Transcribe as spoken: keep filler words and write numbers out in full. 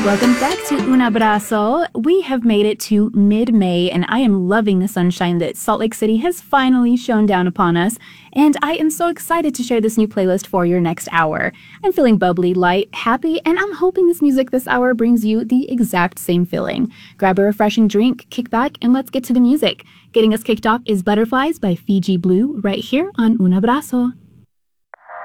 Welcome back to Un Abrazo. We have made it to mid-May, and I am loving the sunshine that Salt Lake City has finally shone down upon us, and I am so excited to share this new playlist for your next hour. I'm feeling bubbly, light, happy, and I'm hoping this music this hour brings you the exact same feeling. Grab a refreshing drink, kick back, and let's get to the music. Getting us kicked off is Butterflies by Fiji Blue right here on Un Abrazo.